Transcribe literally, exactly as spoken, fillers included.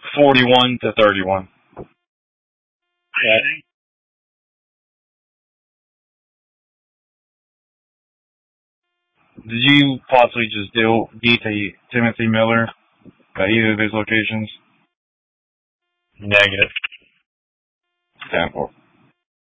forty-one to thirty-one. Yeah. Did you possibly just deal D to Timothy Miller at either of these locations? Negative. ten four.